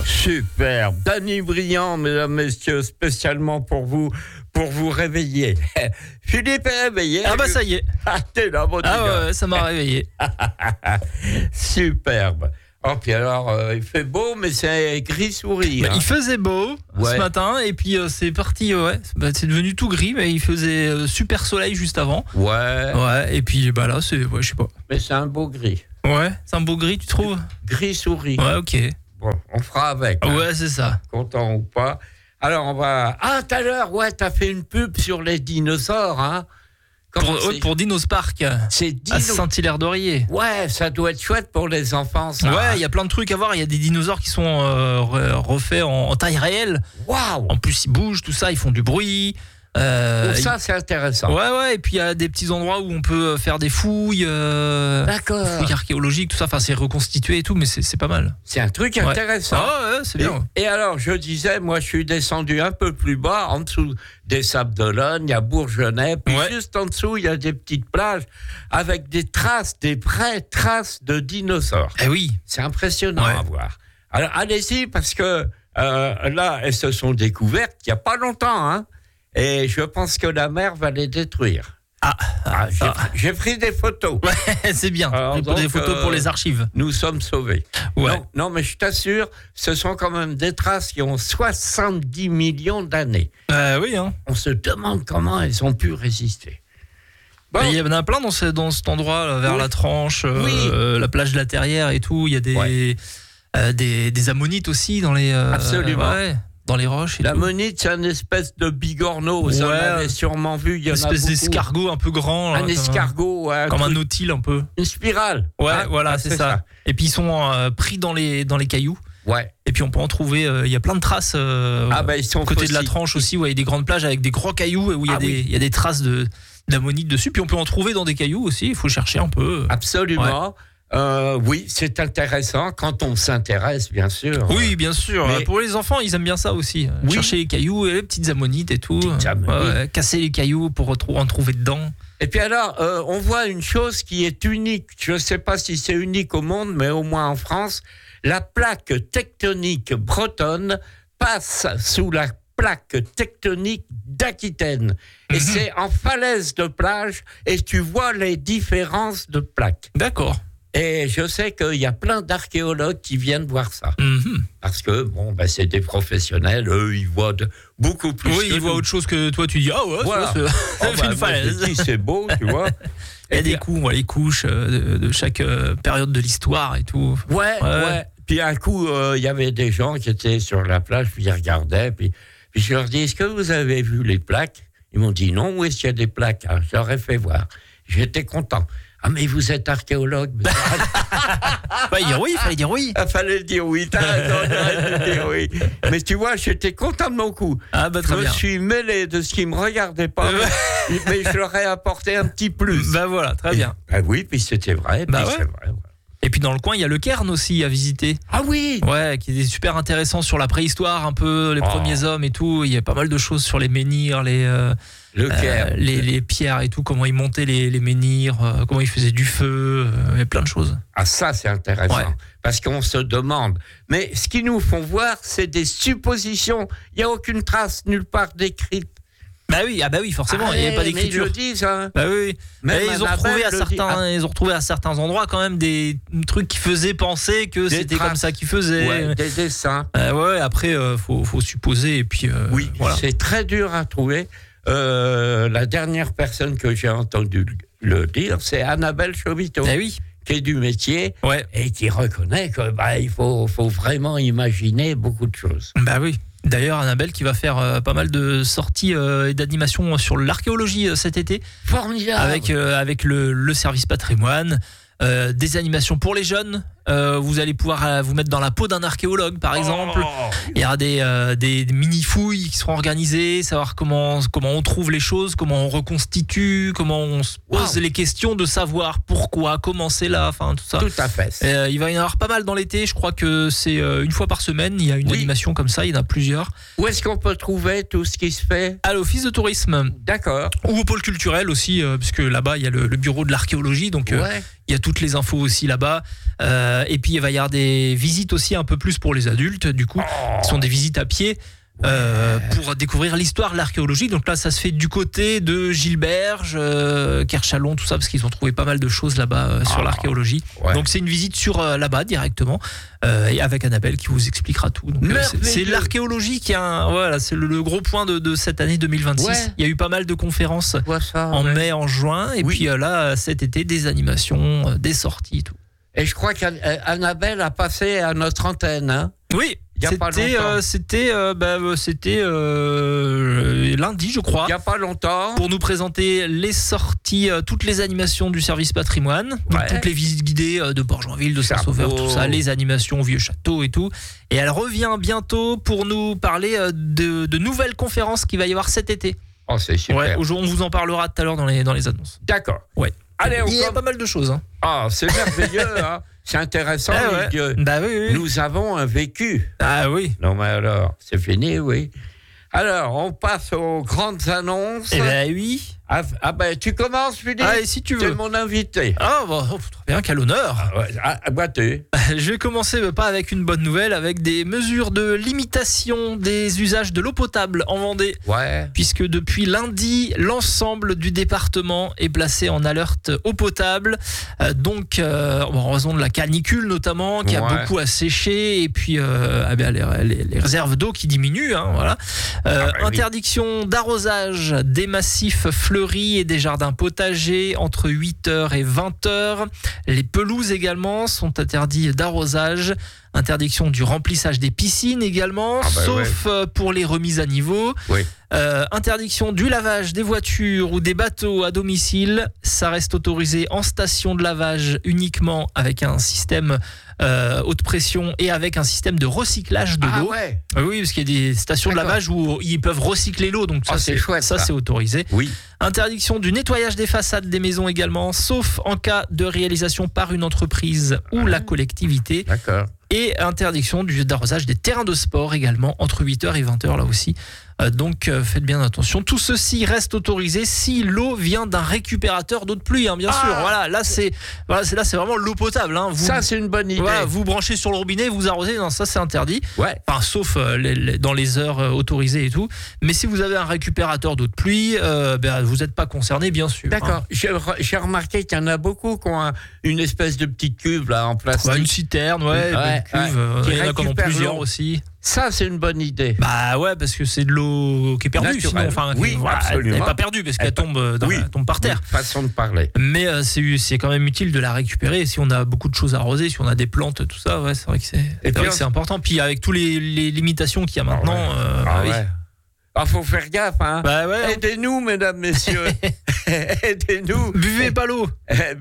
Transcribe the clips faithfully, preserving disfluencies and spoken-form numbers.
Superbe. Danny Briand, mesdames, messieurs, spécialement pour vous, pour vous réveiller. Philippe est réveillé. Ah bah ça y est. Ah, t'es là, mon Ah gars. ouais, ça m'a réveillé. Superbe. Oh, puis alors, euh, il fait beau, mais c'est gris-souris. Bah, hein. il faisait beau Ouais. ce matin et puis euh, c'est parti, ouais. Bah, c'est devenu tout gris, mais il faisait euh, super soleil juste avant. Ouais, Ouais, et puis bah là, c'est, ouais, je sais pas. mais c'est un beau gris. Ouais, c'est un beau gris, tu trouves? Gris-souris. Ouais, ok. Bon, on fera avec. hein. Ouais, c'est ça. Content ou pas. Alors, on va... Ah, tout à l'heure, ouais, t'as fait une pub sur les dinosaures, hein. Comment Pour, c'est pour Dinos Park, C'est à dino... Saint-Hilaire-d'Orier. Ouais, ça doit être chouette pour les enfants, ça. Ouais, il y a plein de trucs à voir. Il y a des dinosaures qui sont euh, re- refaits en, en taille réelle. Waouh. En plus, ils bougent, tout ça, ils font du bruit. Euh, Pour ça, c'est intéressant. Ouais, ouais, et puis il y a des petits endroits où on peut faire des fouilles, euh, D'accord. fouilles archéologiques, tout ça. Enfin, c'est reconstitué et tout, mais c'est, c'est pas mal. C'est un truc Ouais. intéressant. Ah ouais, c'est bien. Et, et alors, je disais, moi, je suis descendu un peu plus bas, en dessous des Sables d'Olonne, il y a Bourgenais, puis Ouais. juste en dessous, il y a des petites plages avec des traces, des vraies traces de dinosaures. Eh oui. C'est impressionnant Ouais. à voir. Alors, allez-y, parce que euh, là, elles se sont découvertes il n'y a pas longtemps, hein, et je pense que la mer va les détruire. Ah, Ah, j'ai, ah. j'ai pris des photos. Ouais, c'est bien. Alors, J'ai pris des donc, photos euh, pour les archives. Nous sommes sauvés. Ouais. Non, non, mais je t'assure, ce sont quand même des traces qui ont soixante-dix millions d'années. Euh, oui, hein. On se demande comment elles ont pu résister. Bon, Il y en a plein dans, ce, dans cet endroit, là, vers Oui. la Tranche, euh, Oui. euh, la plage de la Terrière et tout. Il y a des, Ouais. euh, des, des ammonites aussi dans les, euh, Absolument. ouais, dans les roches. Et la tout. monite, c'est une espèce de bigorneau. Vous en Ouais. avez sûrement vu. Il y en Une a espèce beaucoup. d'escargot un peu grand. là, Un comme escargot, ouais, Comme un truc- nautile un peu. une spirale. Ouais, hein. voilà, Ah, c'est, ça. Et puis ils sont euh, pris dans les, dans les cailloux. Ouais. Et puis on peut en trouver, euh, il y a plein de traces euh, Ah, ben, ils sont côté de la fossiles. Tranche aussi, où il y a des grandes plages avec des gros cailloux et où il y a, Ah des, oui. il y a des traces de, d'ammonites dessus. Puis on peut en trouver dans des cailloux aussi, il faut chercher un peu. Absolument. Euh, oui, c'est intéressant quand on s'intéresse, bien sûr. Oui, bien sûr. Mais- Pour les enfants, ils aiment bien ça aussi. euh, Oui. Chercher les cailloux et les petites ammonites et tout. Petites ammonites. Ouais, ouais, casser les cailloux pour retrou- en trouver dedans. Et puis alors, euh, on voit une chose qui est unique. Je ne sais pas si c'est unique au monde, mais au moins en France, la plaque tectonique bretonne passe sous la plaque tectonique d'Aquitaine. Et c'est en falaise de plage, et tu vois les différences de plaques. D'accord. Et je sais qu'il y a plein d'archéologues qui viennent voir ça. Mhm. Parce que, bon, ben, c'est des professionnels, eux, ils voient de, beaucoup plus Oui, que ils voient nous. autre chose que toi, tu dis ah ouais, Voilà. ça, c'est, Oh, ça fait bah, une moi, je falaise. dis, c'est beau, tu vois. Il y a Et des puis, coups, on voit les couches euh, de, de chaque euh, période de l'histoire et tout. Ouais, ouais. Ouais. Puis un coup, euh, il y avait des gens qui étaient sur la plage, puis ils regardaient, puis, puis je leur dis, est-ce que vous avez vu les plaques? Ils m'ont dit, non, où est-ce qu'il y a des plaques? Alors, je leur ai fait voir. J'étais content. Ah, mais vous êtes archéologue? Fallait dire oui, fallait dire oui. Il fallait dire oui, t'as raison, j'aurais dû dire oui. Mais tu vois, j'étais content de mon coup. Ah bah Je très me bien. suis mêlé de ce qui me regardait pas, mais, mais je leur ai apporté un petit plus. Bah voilà, très bien. Ah oui, puis c'était vrai, Bah puis ouais. c'est vrai. Ouais. Et puis dans le coin, il y a le Cairn aussi à visiter. Ah oui! Ouais, qui est super intéressant sur la préhistoire, un peu les Oh. premiers hommes et tout. Il y a pas mal de choses sur les menhirs, les euh, Le Caire. euh, les, les pierres et tout, comment ils montaient les, les menhirs, euh, comment ils faisaient du feu, euh, il y a plein de choses. Ah, ça, c'est intéressant. Ouais. Parce qu'on se demande. Mais ce qu'ils nous font voir, c'est des suppositions. Il n'y a aucune trace nulle part décrite. Bah oui, ah bah oui, forcément, Ah, il n'y avait pas mais d'écriture. ils le disent, hein. Bah oui, Même et ils ont Annabelle retrouvé à le dit. certains, Ah. ils ont retrouvé à certains endroits quand même des trucs qui faisaient penser que Des c'était traces. comme ça qu'ils faisaient. Ouais, des dessins. Euh, ouais, après euh, faut, faut supposer et puis euh, Oui, voilà. c'est très dur à trouver. Euh, la dernière personne que j'ai entendu le dire, c'est Annabelle Chobito, Ah oui, qui est du métier ouais, et qui reconnaît qu'il bah, faut, faut vraiment imaginer beaucoup de choses. bah oui. D'ailleurs, Annabelle qui va faire euh, pas mal de sorties euh, et d'animations sur l'archéologie euh, cet été, Formidable. avec euh, avec le, le service patrimoine, euh, des animations pour les jeunes. Euh, vous allez pouvoir euh, vous mettre dans la peau d'un archéologue, par exemple. Oh. Il y aura des, euh, des mini-fouilles qui seront organisées, savoir comment, comment on trouve les choses, comment on reconstitue, comment on se pose Wow. les questions de savoir pourquoi, comment c'est là, enfin tout ça. Tout à fait. Euh, il va y en avoir pas mal dans l'été, je crois que c'est euh, une fois par semaine, il y a une Oui. animation comme ça, il y en a plusieurs. Où est-ce qu'on peut trouver tout ce qui se fait? À l'office de tourisme, D'accord. ou au pôle culturel aussi, euh, puisque là-bas il y a le, le bureau de l'archéologie, donc euh, Ouais. il y a toutes les infos aussi là-bas. Euh, et puis il va y avoir des visites aussi un peu plus pour les adultes, du coup, Oh. qui sont des visites à pied. Euh, pour découvrir l'histoire de l'archéologie. Donc là, ça se fait du côté de Gilberge, euh, Kerchalon, tout ça, parce qu'ils ont trouvé pas mal de choses là-bas euh, sur Ah, l'archéologie. ouais. Donc c'est une visite sur euh, là-bas directement, euh, et avec Annabelle qui vous expliquera tout. Donc, euh, c'est, c'est l'archéologie qui a un, voilà, c'est le, le gros point de, de cette année deux mille vingt-six. Ouais. Il y a eu pas mal de conférences Ça, en ouais. mai, en juin, et Oui. puis euh, là, cet été, des animations, euh, des sorties, tout. Et je crois qu'Annabelle a passé à notre antenne. Hein. Oui. Il y a pas C'était, longtemps. euh, c'était, euh, bah, euh, c'était euh, lundi, je crois. Il n'y a pas longtemps. Pour nous présenter les sorties, euh, toutes les animations du service patrimoine, donc Ouais. toutes les visites guidées euh, de Bourgoinville, de Saint-Sauveur, tout ça, les animations au Vieux Château et tout. Et elle revient bientôt pour nous parler euh, de, de nouvelles conférences qu'il va y avoir cet été. Oh, c'est super. Ouais, aujourd'hui, on vous en parlera tout à l'heure dans les, dans les annonces. D'accord. Ouais. Allez, on Il y a com- pas mal de choses. Hein. Ah, c'est merveilleux. Hein. C'est intéressant. Ah ouais. Dieu. Bah oui, oui. Nous avons un vécu. Ah oui. Non, mais alors, c'est fini, oui. Alors, on passe aux grandes annonces. Eh ben oui. Ah, ah ben, tu commences, Philippe. Allez, si tu Tu es veux. mon invité. Ah, bah, oh, très bien, quel honneur. Ah, ouais, ah, ah, bah, tu. Je vais commencer mais pas avec une bonne nouvelle, avec des mesures de limitation des usages de l'eau potable en Vendée. Ouais. Puisque depuis lundi, l'ensemble du département est placé en alerte eau potable. Euh, donc, euh, en raison de la canicule notamment, qui a Ouais. beaucoup asséché, et puis euh, ah ben, les, les- les réserves d'eau qui diminuent. Hein, voilà. Euh, Ah bah oui. interdiction d'arrosage des massifs fleuris et des jardins potagers entre huit heures et vingt heures. Les pelouses également sont interdites d'arrosage. Interdiction du remplissage des piscines également, Ah bah sauf euh, pour les remises à niveau. Oui. Euh, interdiction du lavage des voitures ou des bateaux à domicile. Ça reste autorisé en station de lavage uniquement avec un système euh, haute pression et avec un système de recyclage de Ah l'eau. ouais. Euh, Oui, parce qu'il y a des stations de D'accord. lavage où ils peuvent recycler l'eau, donc ça, Ah, c'est c'est, chouette, ça, ça. c'est autorisé. Oui. Interdiction du nettoyage des façades des maisons également, sauf en cas de réalisation par une entreprise ou la collectivité. D'accord. Et interdiction du, d'arrosage des terrains de sport également, entre huit heures et vingt heures là aussi. Euh, donc euh, faites bien attention. Tout ceci reste autorisé si l'eau vient d'un récupérateur d'eau de pluie, hein, bien Ah sûr. Voilà, là c'est, voilà, c'est, là, c'est vraiment l'eau potable. Hein. Vous, Ça, c'est une bonne idée. voilà, vous branchez sur le robinet, vous arrosez, non, ça c'est interdit. Ouais. Enfin, sauf euh, les- les- dans les heures euh, autorisées et tout. Mais si vous avez un récupérateur d'eau de pluie, euh, ben, vous n'êtes pas concerné, bien sûr. D'accord. Hein. J'ai, re- j'ai remarqué qu'il y en a beaucoup qui ont un- une espèce de petite cuve là en plastique. Bah, une citerne, ouais, Ouais, une cuve. ouais. euh, Qui Il y en a qui en ont récupère plusieurs l'eau. aussi. Ça, c'est une bonne idée. Bah ouais, parce que c'est de l'eau qui est perdue, Naturelle. sinon, enfin, Oui, qui- voilà, absolument. elle n'est pas perdue parce qu'elle Elle- tombe, euh, dans- oui. elle tombe par terre. Oui, façon de parler. Mais euh, c'est, c'est quand même utile de la récupérer. Si on a beaucoup de choses à arroser, si on a des plantes, tout ça, ouais, c'est vrai que c'est, c'est, puis vrai on- que c'est important. Puis avec tous les, les limitations qu'il y a maintenant, Ah ouais. euh, Ah bah oui. ouais. Ah, faut faire gaffe, hein. Bah ouais, hein. Aidez-nous, mesdames, messieurs. Aidez-nous. Buvez pas l'eau.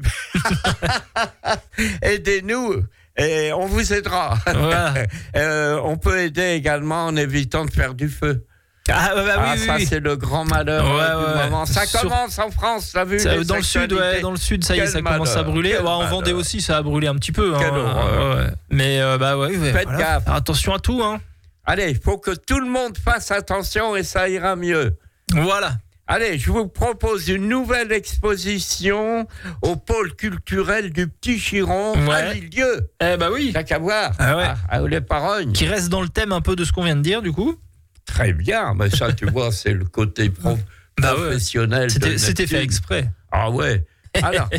Aidez-nous. Et on vous aidera. Voilà. Euh, on peut aider également en évitant de faire du feu. Ah, bah, bah, ah, oui, oui, ça, oui. c'est le grand malheur Ouais, euh, du ouais. moment. Ça Sur- commence en France, t'as vu Ça, les dans le sud, ouais, actualités. dans le sud, ça y est, Quel ça commence à malheur, brûler. quel Ouais, en malheur. Vendée aussi, ça a brûlé un petit peu. Hein, Quelle horreur. ouais, ouais. Mais euh, bah ouais, ouais, Faites voilà. gaffe. Faire attention à tout, hein. Allez, il faut que tout le monde fasse attention et ça ira mieux. Voilà. Allez, je vous propose une nouvelle exposition au pôle culturel du Petit Chiron à Ouais. Lilieu. Eh bah oui. T'as qu'à voir. Ah ouais. À, à les Parognes. Qui reste dans le thème un peu de ce qu'on vient de dire, du coup. Très bien, mais ça, tu vois, c'est le côté pro- Bah ouais. professionnel. C'était, de c'était fait Neptune. exprès. Ah ouais. Alors,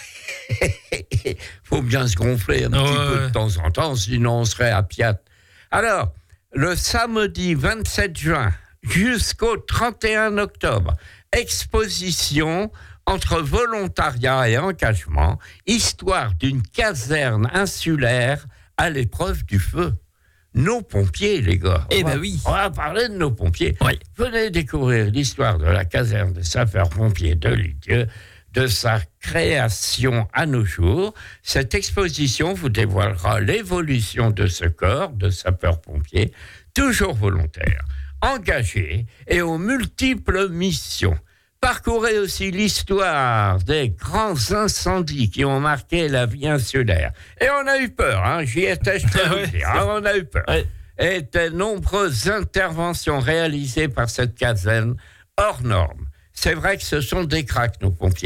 faut bien se gonfler un petit Ouais, peu ouais. de temps en temps, sinon on serait à piat. Alors, le samedi vingt-sept juin jusqu'au trente et un octobre, exposition entre volontariat et engagement, histoire d'une caserne insulaire à l'épreuve du feu. Nos pompiers, les gars. Eh On va- ben oui. On va parler de nos pompiers. Oui. Venez découvrir l'histoire de la caserne de sapeurs-pompiers de Lilieu, de sa création à nos jours. Cette exposition vous dévoilera l'évolution de ce corps de sapeurs-pompiers, toujours volontaire, engagé et aux multiples missions. Parcourez aussi l'histoire des grands incendies qui ont marqué la vie insulaire. Et on a eu peur, hein, j'y étais, je peux Ah vous ouais. le dire, hein, on a eu peur. Ouais. Et de nombreuses interventions réalisées par cette caserne hors normes. C'est vrai que ce sont des cracks, nos pompiers.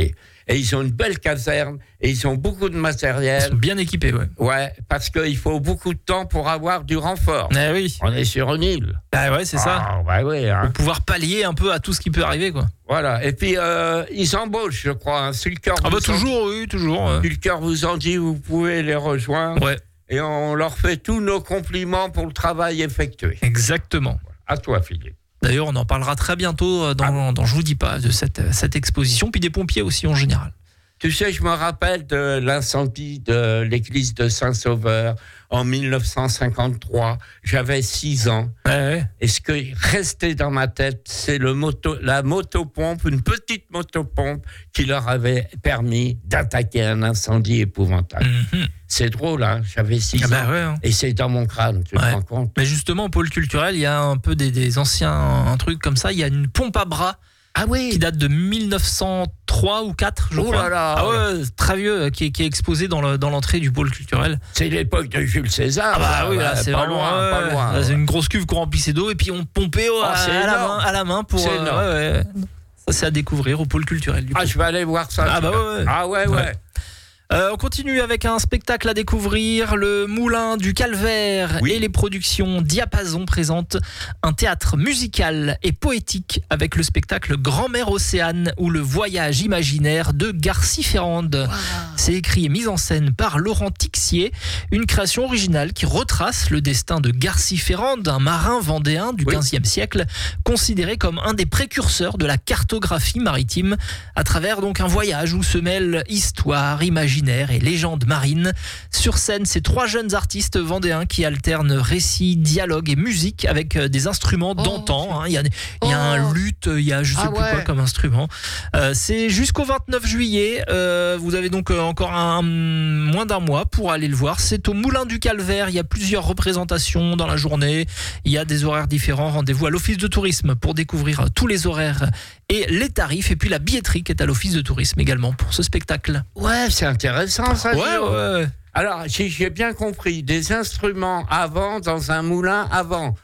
et ils ont une belle caserne, et ils ont beaucoup de matériel. Ils sont bien équipés, ouais. Ouais, parce qu'il faut beaucoup de temps pour avoir du renfort. Eh oui. On est sur une île. Bah ouais, c'est ça. Ah, bah oui, hein. Pour pouvoir pallier un peu à tout ce qui peut arriver, quoi. Voilà. Et puis, euh, ils embauchent, je crois. Hein. Si le cœur Ah bah vous en- toujours, oui, toujours. euh. si le cœur vous en dit, vous pouvez les rejoindre. Ouais, Et on leur fait tous nos compliments pour le travail effectué. exactement. À toi, Philippe. D'ailleurs, on en parlera très bientôt dans, dans Je vous dis pas, de cette, cette exposition, puis des pompiers aussi en général. Tu sais, je me rappelle de l'incendie de l'église de Saint-Sauveur en mille neuf cent cinquante-trois. J'avais six ans. Ouais, ouais. Et ce qui est resté dans ma tête, c'est le moto, la motopompe, une petite motopompe qui leur avait permis d'attaquer un incendie épouvantable. Mhm. C'est drôle, hein, j'avais six Ah ans. bah ouais, hein. Et c'est dans mon crâne, tu Ouais. te rends compte? Mais justement, au pôle culturel, il y a un peu des, des anciens un truc comme ça. Il y a une pompe à bras Ah qui oui. date de mille neuf cent trois ou quatre, je Oh crois. là là. Ah ouais, très vieux, qui est, qui est exposé dans, le, dans l'entrée du pôle culturel. C'est l'époque de Jules César. Ah bah là, oui, ouais, là, c'est pas vraiment loin, ouais, pas loin. là, c'est ouais. une grosse cuve qu'on remplissait d'eau et puis on pompait au- Oh, à, c'est à la main, énorme. à la main pour. C'est euh, énorme. ouais, ouais. Ça, c'est à découvrir au pôle culturel. Du coup. Ah, je vais aller voir ça. Ah tu bah vois. ouais, ouais. Ah ouais, ouais. Ouais. Euh, on continue avec un spectacle à découvrir. Le Moulin du Calvaire Oui. et les productions Diapason présentent un théâtre musical et poétique avec le spectacle Grand-mère Océane ou le voyage imaginaire de Garcy-Ferrande. C'est écrit et mis en scène par Laurent Tixier, une création originale qui retrace le destin de Garcy-Ferrande, un marin vendéen du Oui. quinzième siècle, considéré comme un des précurseurs de la cartographie maritime, à travers donc un voyage où se mêlent histoire, imaginaire et légende marine. Sur scène, ces trois jeunes artistes vendéens qui alternent récits, dialogue et musique avec euh, des instruments d'antan. hein. Il y a, il y a un Oh. luth, il y a je sais Ah plus quoi ouais. comme instrument. Euh, c'est jusqu'au vingt-neuf juillet. Euh, vous avez donc euh, encore un, moins d'un mois pour aller le voir. C'est au Moulin du Calvaire. Il y a plusieurs représentations dans la journée. Il y a des horaires différents. Rendez-vous à l'Office de tourisme pour découvrir tous les horaires et les tarifs. Et puis la billetterie qui est à l'Office de tourisme également pour ce spectacle. Ouais, c'est intéressant ça. Ouais, Guillaume. ouais, ouais. Alors, si j'ai bien compris, des instruments avant dans un moulin avant.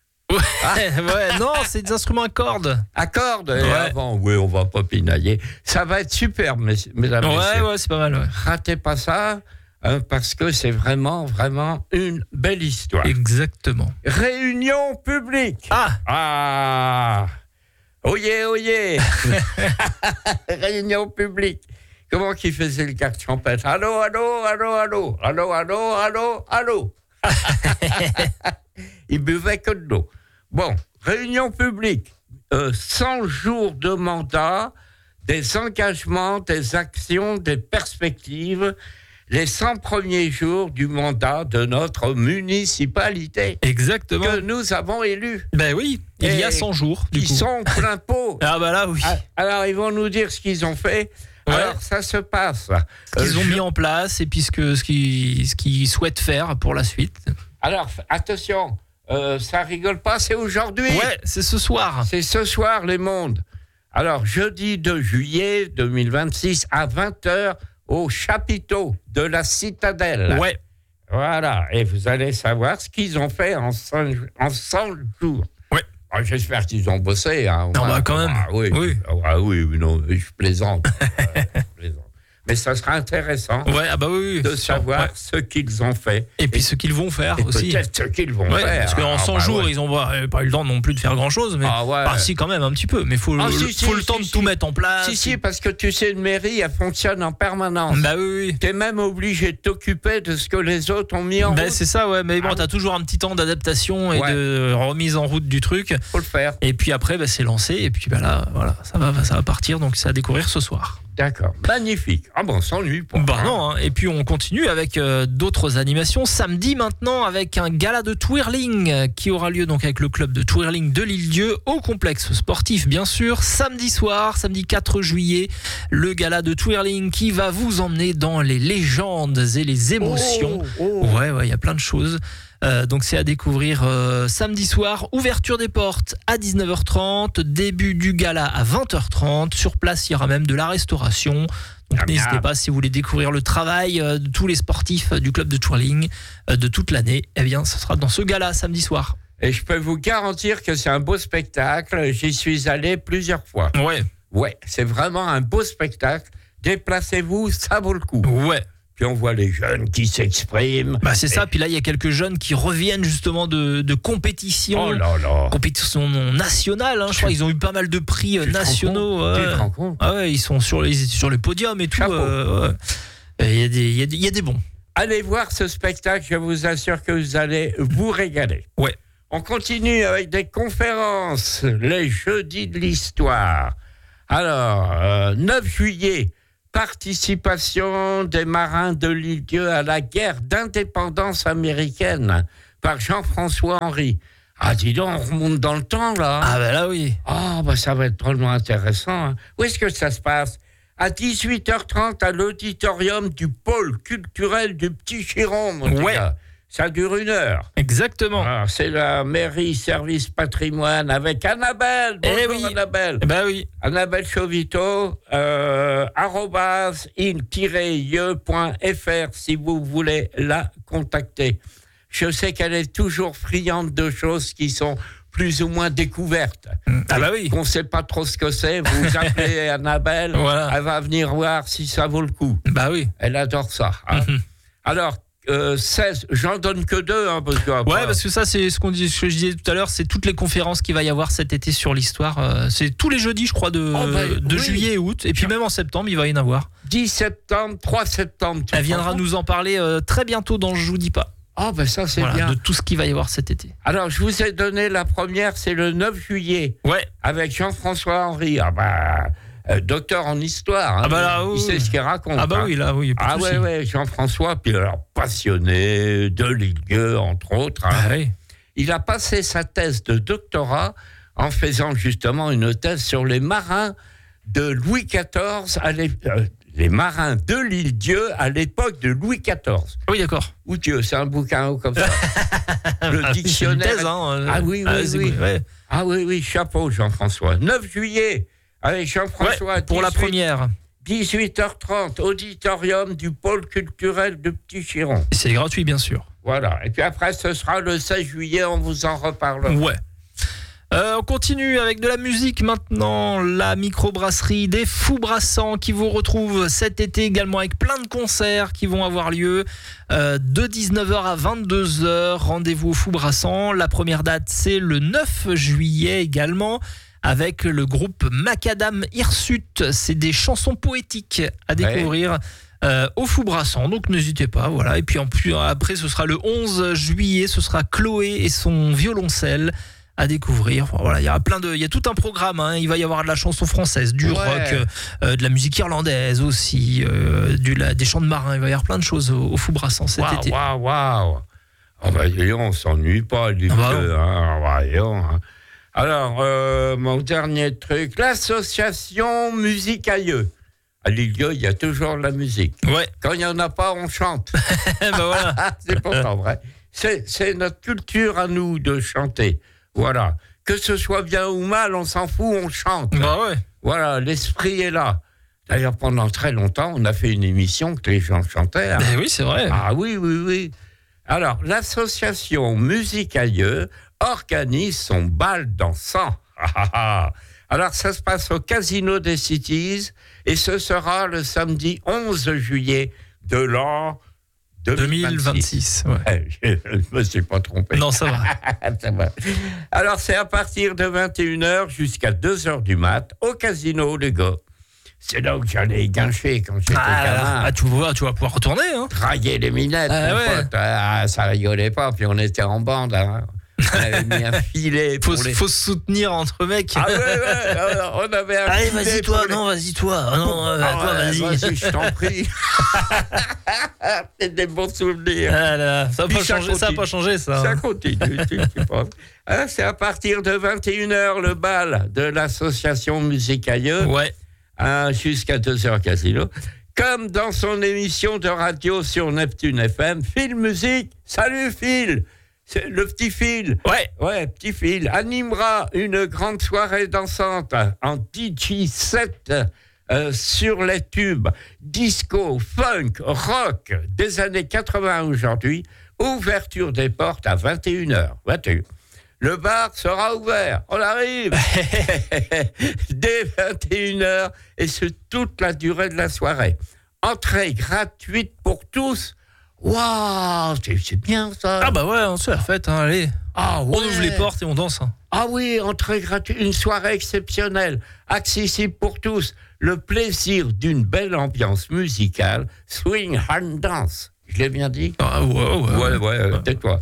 ouais, non, c'est des instruments à cordes. À cordes et Ouais. avant. Oui, on va pas pinailler. Ça va être super, mes- mesdames et Ouais, messieurs. ouais, c'est pas mal. Ouais. Ratez pas ça, hein, parce que c'est vraiment, vraiment une belle histoire. Exactement. Réunion publique. Ah, Ah Oyez, oyez. Réunion publique. Comment qu'il faisait le carte champêtre? Allô, allô, allô, allô, allô, allô, allô, allô. Il buvait que de l'eau. Bon, réunion publique. Euh, cent jours de mandat, des engagements, des actions, des perspectives. Les cent premiers jours du mandat de notre municipalité exactement. que nous avons élus. Ben oui, il y a Et cent jours. Du Ils coup. sont plein pot. Ah bah là, oui. Ah, Alors, ils vont nous dire ce qu'ils ont fait. Ouais. Alors, ça se passe. Qu'ils Euh, ont je- mis en place et puis ce que- ce qu'ils ce qu'ils souhaitent faire pour la suite. Alors, f- attention, euh, ça rigole pas, c'est aujourd'hui. Ouais, c'est ce soir. C'est ce soir, les mondes. Alors, jeudi deux juillet deux mille vingt-six à vingt heures au chapiteau de la Citadelle. Ouais. Voilà, et vous allez savoir ce qu'ils ont fait en cent, en cent jours. Ouais. Ah, j'espère qu'ils ont bossé. Hein. Non, Ouais. bah, quand même. Ah, oui. Oui. Ah, oui, oui, non, je plaisante. Euh, je plaisante. Mais ça sera intéressant Ouais, ah bah oui. oui, de c'est sûr. savoir Ouais. ce qu'ils ont fait. Et puis ce qu'ils vont faire Et aussi. peut-être ce qu'ils vont Ouais, faire. parce qu'en Ah, cent bah, jours, ouais. ils n'ont pas, euh, pas eu le temps non plus de faire grand-chose. Mais... Ah ouais. Bah, si, quand même, un petit peu. Mais il faut, Ah, le, si, si, faut le si, temps de si. tout mettre en place. Si, si, parce que tu sais, une mairie, elle fonctionne en permanence. Bah oui, oui. Tu es même obligé de t'occuper de ce que les autres ont mis en Bah, route. c'est ça, ouais. Mais bon, Ah t'as toujours un petit temps d'adaptation et Ouais. de remise en route du truc. Faut le faire. Et puis après, bah, c'est lancé. Et puis bah, là, voilà, ça va, ça va partir. Donc, c'est à découvrir ce soir. D'accord. Magnifique. Ah bon, on s'ennuie pas. Bah hein. non, hein. Et puis on continue avec euh, d'autres animations. Samedi maintenant avec un gala de twirling euh, qui aura lieu donc avec le club de twirling de l'Île-Dieu au complexe sportif bien sûr. Samedi soir, samedi quatre juillet, le gala de twirling qui va vous emmener dans les légendes et les émotions. Oh, oh. Ouais, ouais, il y a plein de choses. Euh, donc c'est à découvrir euh, samedi soir, ouverture des portes à dix-neuf heures trente, début du gala à vingt heures trente. Sur place, il y aura même de la restauration. Donc Miam, n'hésitez miam. pas si vous voulez découvrir le travail euh, de tous les sportifs euh, du club de twirling euh, de toute l'année. Eh bien, ce sera dans ce gala samedi soir. Et je peux vous garantir que c'est un beau spectacle. J'y suis allé plusieurs fois. Ouais. Ouais, c'est vraiment un beau spectacle. Déplacez-vous, ça vaut le coup. Ouais. Puis on voit les jeunes qui s'expriment. Bah c'est Et... ça, puis là il y a quelques jeunes qui reviennent justement de, de compétition, oh là là. compétition nationale, hein, je crois qu'ils ont eu pas mal de prix tu nationaux. Ouais. Tu te ouais. rends compte Ah ouais, ils sont sur, ils étaient sur le podium et tout. Euh, ouais. Il y a des, il y a des, il y a des bons. Allez voir ce spectacle, je vous assure que vous allez vous régaler. Ouais. On continue avec des conférences, les jeudis de l'histoire. Alors, euh, neuf juillet, participation des marins de l'île-Dieu à la guerre d'indépendance américaine par Jean-François Henry. Ah, dis donc, on remonte dans le temps, là. Ah, ben là, oui. Ah, bah, ça va être drôlement intéressant. Hein. Où est-ce que ça se passe ? À dix-huit heures trente, à l'auditorium du pôle culturel du Petit Chiron, mon ouais. gars. Ça dure une heure. Exactement. Ah, c'est la mairie service patrimoine avec Annabelle. Bonjour, eh oui. Annabelle. Eh ben oui. Annabelle Chauvito, euh, arrobase il tiret i e point f r si vous voulez la contacter. Je sais qu'elle est toujours friande de choses qui sont plus ou moins découvertes. Ah bah oui. On ne sait pas trop ce que c'est. Vous appelez Annabelle, voilà. Elle va venir voir si ça vaut le coup. Bah oui. Elle adore ça. Hein. Mm-hmm. Alors, Euh, seize, j'en donne que deux. Hein, parce que, ouais, parce que ça, c'est ce, qu'on dit, ce que je disais tout à l'heure, c'est toutes les conférences qu'il va y avoir cet été sur l'histoire. Euh, c'est tous les jeudis, je crois, de, oh, bah, de oui. juillet et août. Et puis même en septembre, il va y en avoir. dix septembre, trois septembre. Elle viendra nous en parler euh, très bientôt dans Je vous dis pas. Ah, oh, ben ça, c'est voilà, bien. De tout ce qu'il va y avoir cet été. Alors, je vous ai donné la première, c'est le neuf juillet. Ouais. Avec Jean-François Henry. Ah, bah. Euh, docteur en histoire, hein, ah bah là, il oui. sait ce qu'il raconte. Ah bah hein. oui, là, oui. Ah ouais, ouais, Jean-François, puis alors passionné de l'île-Dieu, entre autres. Hein. Ah oui. Il a passé sa thèse de doctorat en faisant justement une thèse sur les marins de Louis quatorze, à euh, les marins de l'île-Dieu à l'époque de Louis quatorze. Oui, d'accord. Ou Dieu, c'est un bouquin comme ça. Le ah, dictionnaire. C'est une thèse, hein. Ah oui, oui, ah, oui. Ouais. Ah oui, oui, chapeau, Jean-François. neuf juillet. Avec Jean-François, ouais, pour dix-huit, la première. dix-huit heures trente, auditorium du pôle culturel de Petit Chiron. C'est gratuit, bien sûr. Voilà. Et puis après, ce sera le seize juillet, on vous en reparlera. Ouais. Euh, on continue avec de la musique maintenant. La microbrasserie des Fous Brassants qui vous retrouve cet été également avec plein de concerts qui vont avoir lieu euh, de dix-neuf heures à vingt-deux heures. Rendez-vous aux Fous Brassants. La première date, c'est le neuf juillet également, avec le groupe Macadam Hirsute. C'est des chansons poétiques à découvrir ouais. euh, au Fous Brassants, donc n'hésitez pas. Voilà. Et puis en plus, après, ce sera le onze juillet, ce sera Chloé et son violoncelle à découvrir. Voilà, il y a plein de, il y a tout un programme. Hein. Il va y avoir de la chanson française, du ouais. rock, euh, de la musique irlandaise aussi, euh, du, la, des chants de marins. Il va y avoir plein de choses au, au Fous Brassants cet wow, été. Waouh, waouh Oh bah, on s'ennuie pas, les ah bah deux, hein. Voyons, hein. Alors, euh, mon dernier truc, l'association Musicailleux. À l'île-Dieu, il y a toujours de la musique. Ouais. Quand il n'y en a pas, on chante. ben voilà. C'est pourtant vrai. C'est, c'est notre culture à nous de chanter. Voilà. Que ce soit bien ou mal, on s'en fout, on chante. Bah ouais. Voilà, l'esprit est là. D'ailleurs, pendant très longtemps, on a fait une émission que les gens chantaient. Hein. Ben oui, c'est vrai. Ah oui, oui, oui. Alors, l'association Musicailleux organise son bal dansant. Alors, ça se passe au Casino des Cities et ce sera le samedi onze juillet de l'an deux mille vingt-six. Ouais. Je ne me suis pas trompé. Non, ça va. Ça va. Alors, c'est à partir de vingt et une heures jusqu'à deux heures du mat au Casino, les gars. C'est là où j'allais guincher quand j'étais ah, gamin. Ah, tu vois, tu vas pouvoir retourner. Hein. Trailler les minettes, ah, mon ouais. pote. Ah, ça rigolait pas, puis on était en bande. Hein. On avait mis un filet pour faut, les... faut se soutenir entre mecs. Ah ouais, ouais, alors, on avait un Allez, filet vas-y toi, les... non, vas-y toi. Ah, non, euh, ah, toi, ouais, vas-y. vas-y, je t'en prie. C'est des bons souvenirs. Ah là, ça n'a pas, changé, ça pas changé, ça. Ça continue, tu, tu penses. Alors, c'est à partir de vingt et une heures, le bal de l'association Musicailleux. Ouais. Hein, jusqu'à deux heures Casino. Comme dans son émission de radio sur Neptune F M, Phil Musique, salut Phil, c'est le petit Phil, ouais, ouais, petit Phil, animera une grande soirée dansante en D J set euh, sur les tubes disco, funk, rock des années quatre-vingts aujourd'hui. Ouverture des portes à vingt et une heures. vingt et une. le bar sera ouvert. On arrive dès vingt et une heures et c'est toute la durée de la soirée. Entrée gratuite pour tous. Waouh, c'est, c'est bien ça. Ah bah ouais, on se fait la fête, hein, allez. Ah ouais. On ouvre les portes et on danse. Hein. Ah oui, entrée gratuite, une soirée exceptionnelle, accessible pour tous. Le plaisir d'une belle ambiance musicale, swing, hand dance. Je l'ai bien dit? Ah ouais, ouais. Ouais, ouais, ouais. Tais-toi.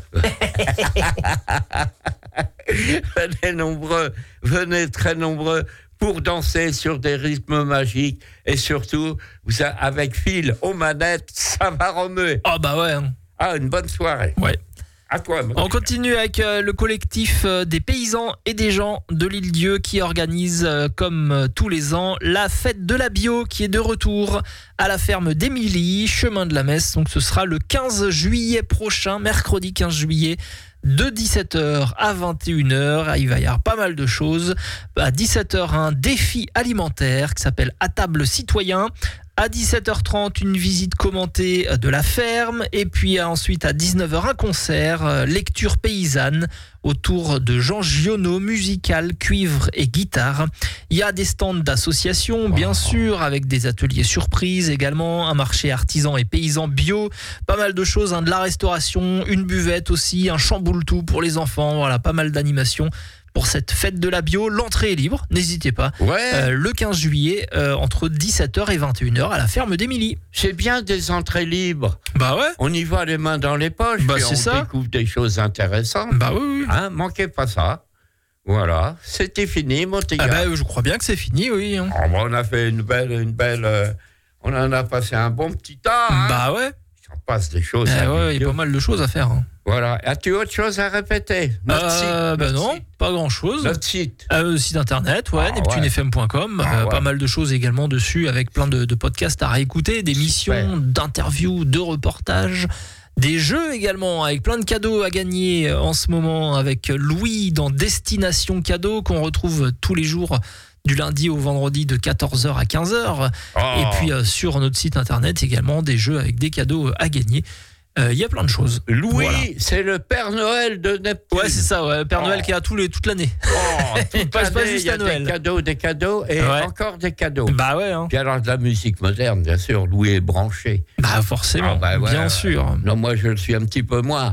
Venez nombreux, venez très nombreux pour danser sur des rythmes magiques et surtout, vous a, avec Phil aux manettes, ça va remuer. Ah bah ouais. Hein. Ah, une bonne soirée. Ouais. À toi. On continue avec euh, le collectif euh, des paysans et des gens de l'Île-Dieu qui organise, euh, comme euh, tous les ans, la fête de la bio qui est de retour à la ferme d'Émilie, chemin de la Messe. Donc ce sera le quinze juillet prochain, mercredi quinze juillet, de dix-sept heures à vingt et une heures. Il va y avoir pas mal de choses. À dix-sept heures, un défi alimentaire qui s'appelle À table citoyen. À dix-sept heures trente, une visite commentée de la ferme. Et puis ensuite, à dix-neuf heures, un concert, lecture paysanne, autour de Jean Giono, musical, cuivre et guitare. Il y a des stands d'associations, bien sûr, avec des ateliers surprises également, un marché artisan et paysan bio, pas mal de choses, hein, de la restauration, une buvette aussi, un chamboule-tout pour les enfants, voilà, pas mal d'animations. Pour cette fête de la bio, l'entrée est libre, n'hésitez pas. Ouais. Euh, le quinze juillet, euh, entre dix-sept heures et vingt et une heures, à la ferme d'Émilie. C'est bien des entrées libres. Bah ouais. On y va les mains dans les poches, bah puis c'est on ça. découvre des choses intéressantes. Bah oui, oui. Hein, manquez pas ça. Voilà, c'était fini, mon petit gars. Ah bah, je crois bien que c'est fini, oui. Hein. Oh, bah, on a fait une belle, une belle. Euh, on en a passé un bon petit temps. Hein. Bah ouais. On passe des choses. Eh ouais, il y a pas mal de choses à faire. Hein. Voilà. As-tu autre chose à répéter? Notre euh, site, bah notre non, site. pas grand-chose. Notre site. Euh, site internet, ouais, ah, neptune f m point com. Ah, euh, ouais. Pas mal de choses également dessus, avec plein de, de podcasts à réécouter, des missions, Super. d'interviews, de reportages. Des jeux également, avec plein de cadeaux à gagner en ce moment, avec Louis dans Destination Cadeau, qu'on retrouve tous les jours du lundi au vendredi de quatorze heures à quinze heures. Oh. Et puis euh, sur notre site internet également, des jeux avec des cadeaux à gagner. Il euh, y a plein de choses. Louis, voilà. C'est le Père Noël de Neptune. Ouais, c'est ça, ouais. Père Noël oh. qui est à tous les, toute l'année. Oh, toute pas, pas l'année, juste il y a à Noël. Des cadeaux, des cadeaux et ouais. encore des cadeaux. Bah ouais. Hein. Puis alors de la musique moderne, bien sûr, Louis est branché. Bah forcément, ah, bah, ouais, bien ouais. sûr. Non, moi je le suis un petit peu moins.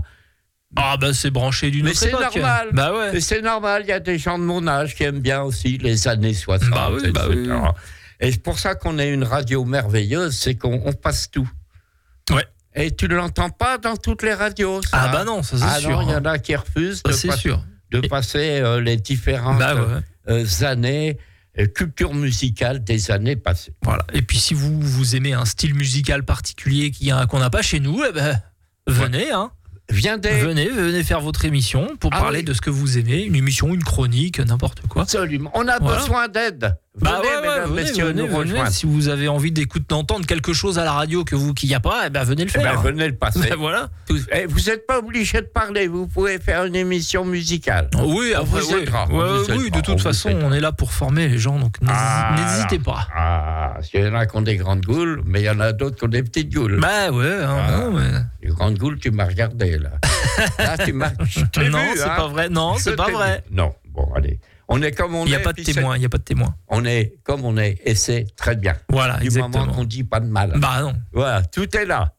Ah bah c'est branché d'une Mais autre c'est époque. normal. Bah ouais. Mais c'est normal, il y a des gens de mon âge qui aiment bien aussi les années soixante. Bah oui, bah oui. Et c'est pour ça qu'on est une radio merveilleuse, c'est qu'on on passe tout. Ouais. Et tu ne l'entends pas dans toutes les radios. Ça. Ah bah non, ça c'est ah sûr. Non, il y hein. en a qui refusent Ça, de, c'est pas- sûr. de passer euh, les différentes Bah ouais. euh, années, euh, culture musicale des années passées. Voilà. Et puis si vous, vous aimez un style musical particulier qui a- qu'on n'a pas chez nous, eh ben, venez, hein. Viens des... Venez, venez faire votre émission pour Ah parler oui. de ce que vous aimez, une émission, une chronique, n'importe quoi. Absolument. On a Voilà. besoin d'aide. Bah venez, ouais, ouais, mesdames, venez, messieurs, venez, nous venez. rejoindre. Si vous avez envie d'écouter, d'entendre quelque chose à la radio que vous qu'il n'y a pas, eh ben venez le Eh ben, faire. venez le passer. Ben voilà. Tous- eh, vous n'êtes pas obligé de parler, vous pouvez faire une émission musicale. Oui, On après, vous oui. aidera, on Ouais, vous oui, aidera, de toute on vous façon, aidera. on est là pour former les gens, donc n'hési- Ah, n'hésitez pas. Ah, parce qu'il y en a qui ont des grandes goules, mais il y en a d'autres qui ont des petites goules. Bah ouais, hein, Ah. non, mais... Les grandes goules, tu m'as regardé, là. Là, tu m'as... je t'ai Non, vu, c'est hein. pas vrai. Non, Je c'est pas t'ai vrai. vu. Non, bon, allez. On est comme on Il n'y est. a pas de puis c'est- témoin, il n'y a pas de témoin. On est comme on est, et c'est très bien. Voilà, Du exactement. moment qu'on dit pas de mal. Bah non. Voilà, tout est là.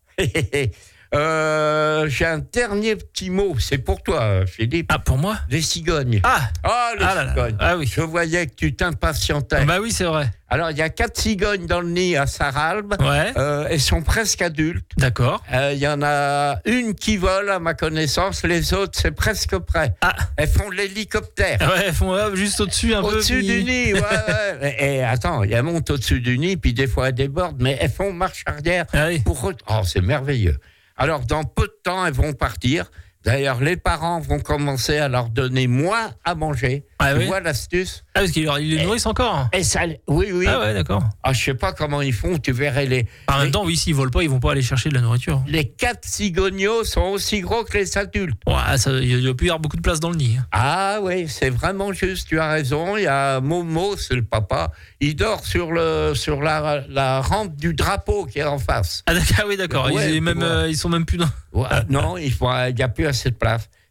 Euh, j'ai un dernier petit mot, c'est pour toi, Philippe. Ah, pour moi Les cigognes. Ah, Ah, les ah là là. cigognes. Ah oui. Je voyais que tu t'impatientais. Bah oui, c'est vrai. Alors, il y a quatre cigognes dans le nid à Saralbe. Ouais, Euh, elles sont presque adultes. d'accord. Euh, Il y en a une qui vole, à ma connaissance. Les autres, c'est presque prêt. Ah, Elles font l'hélicoptère. ouais, elles font hop, juste au-dessus un peu. Au-dessus puis- du nid, ouais, ouais. Et, et attends, elles montent au-dessus du nid, puis des fois elles débordent, mais elles font marche arrière Ah oui. pour... re- Oh, c'est merveilleux. Alors, dans peu de temps, elles vont partir. D'ailleurs, les parents vont commencer à leur donner moins à manger. Ah tu oui. vois l'astuce? Ah, parce qu'ils leur- ils les nourrissent encore. Et ça, oui, oui. Ah ouais, d'accord. Ah, je sais pas comment ils font, tu verrais les... En les, même temps, oui, s'ils volent pas, ils vont pas aller chercher de la nourriture. les quatre cigognos sont aussi gros que les adultes. Ouais, ça, il y a pu y avoir beaucoup de place dans le nid. Ah oui, c'est vraiment juste, tu as raison. Il y a Momo, c'est le papa. Il dort sur, le, sur la, la rampe du drapeau qui est en face. Ah, d'accord, oui, d'accord. Ouais, ils, tu même, vois. euh, ils sont même plus dans. Ouais, non, il n'y a plus assez de place.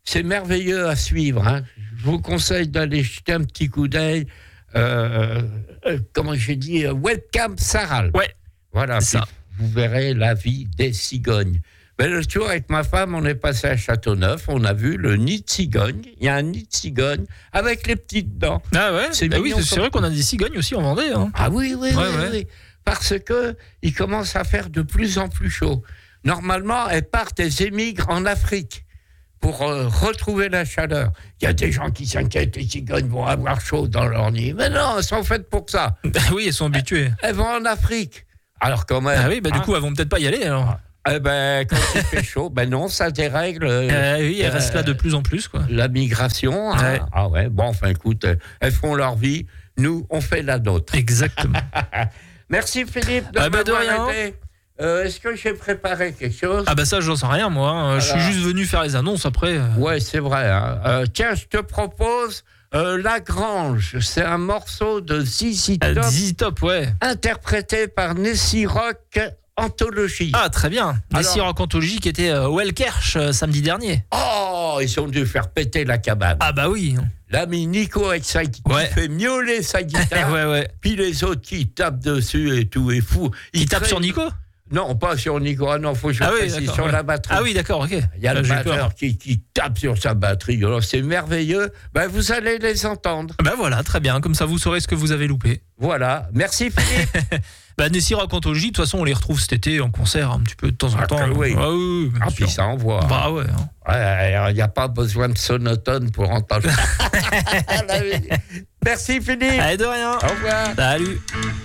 c'est merveilleux à suivre. Hein. Je vous conseille d'aller jeter un petit coup d'œil. Euh, euh, comment j'ai dit, euh, Webcam Saral. Ouais. Voilà. Ça. Vous verrez la vie des cigognes. Mais le jour, avec ma femme, on est passé à Châteauneuf. On a vu le nid de cigogne. Il y a un nid de cigogne avec les petites dents. Ah ouais. C'est bah oui, mignon c'est comme vrai qu'on a des cigognes aussi en Vendée. Hein. Ah oui, oui, Ouais, oui, ouais. oui. Parce que il commence à faire de plus en plus chaud. Normalement, elles partent, elles émigrent en Afrique pour euh, retrouver la chaleur. Il y a des gens qui s'inquiètent, les cigognes vont avoir chaud dans leur nid. Mais non, elles sont faites pour ça. Bah oui, elles sont habituées. Elles vont en Afrique. Alors quand même... Ah oui, bah du hein, coup, elles vont peut-être pas y aller alors. eh ben, quand il fait chaud, ben non, ça dérègle euh, Euh, oui, elles euh, restent là de plus en plus, quoi. la migration. Hein. Ouais. Ah ouais, bon, enfin écoute, euh, elles font leur vie. Nous, on fait la nôtre. Exactement. Merci Philippe de Ah bah, de m'avoir rien. aidé. Euh, est-ce que j'ai préparé quelque chose? Ah bah ça, j'en sais rien, moi. hein. Je suis Alors. juste venu faire les annonces après. euh. Ouais, c'est vrai. Hein. Euh, tiens, je te propose euh, La Grange. C'est un morceau de Z Z Euh, Top Z Z Top, ouais. interprété par Nessie Rock Anthologie. Ah, très bien. Des Alors. Rock Anthologie qui était au Elkerch euh, samedi dernier. Oh, ils ont dû faire péter la cabane. Ah bah oui. L'ami Nico avec sa guitare, Ouais. qui fait miauler sa guitare, ouais, ouais. puis les autres qui tapent dessus et tout, et fou. Qui tape traînent- sur Nico? Non, pas sur Nico. Ah non, faut que je Ah oui, précise, d'accord, sur ouais. la batterie. Ah oui, d'accord, ok. Il y a Là, le j'ai peur. batteur qui, qui tape sur sa batterie. Alors, c'est merveilleux. Ben, vous allez les entendre. Bah voilà, très bien. Comme ça, vous saurez ce que vous avez loupé. Voilà. Merci Philippe. Bah, Nessie Rock Anthologie, de toute façon, on les retrouve cet été en concert un petit peu de temps en Ah, temps. que oui. Ah oui, bien Ah, sûr. puis ça envoie. Bah ouais. hein. Ouais, il n'y a pas besoin de sonotone pour entendre. Merci Philippe. Allez, de rien. Au revoir. Salut.